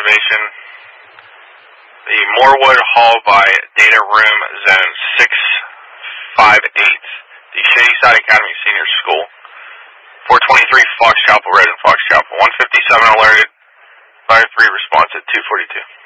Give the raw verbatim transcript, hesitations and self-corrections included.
elevation. The Morewood Hall by Data Room Zone six five eight. The Shadyside Academy Senior School. four twenty-three Fox Chapel Road in Fox Chapel. one fifty-seven alerted. Fire three response at two forty-two.